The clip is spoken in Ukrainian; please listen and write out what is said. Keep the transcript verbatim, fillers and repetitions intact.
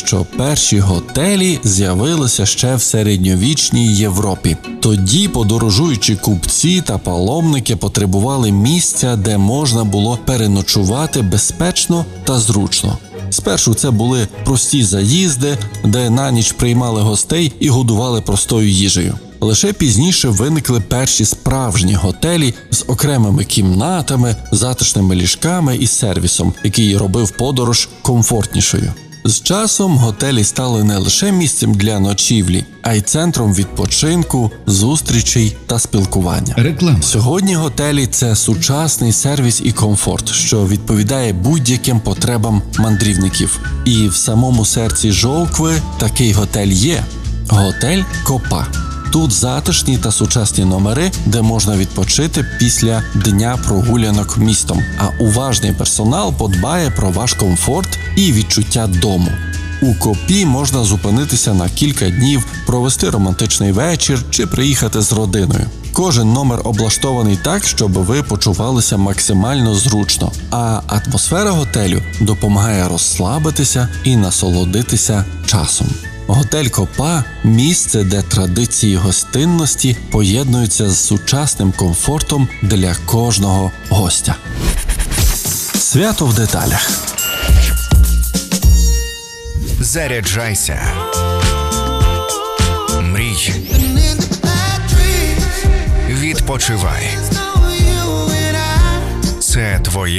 що перші готелі з'явилися ще в середньовічній Європі. Тоді подорожуючі купці та паломники потребували місця, де можна було переночувати безпечно та зручно. Спершу це були прості заїзди, де на ніч приймали гостей і годували простою їжею. Лише пізніше виникли перші справжні готелі з окремими кімнатами, затишними ліжками і сервісом, який робив подорож комфортнішою. З часом готелі стали не лише місцем для ночівлі, а й центром відпочинку, зустрічей та спілкування. Реклама. Сьогодні готелі – це сучасний сервіс і комфорт, що відповідає будь-яким потребам мандрівників. І в самому серці Жовкви такий готель є – готель Копа. Тут затишні та сучасні номери, де можна відпочити після дня прогулянок містом, а уважний персонал подбає про ваш комфорт і відчуття дому. У Копі можна зупинитися на кілька днів, провести романтичний вечір чи приїхати з родиною. Кожен номер облаштований так, щоб ви почувалися максимально зручно, а атмосфера готелю допомагає розслабитися і насолодитися часом. Готель Копа – місце, де традиції гостинності поєднуються з сучасним комфортом для кожного гостя. Свято в деталях. Заряджайся. Мрій. Відпочивай. Це твоє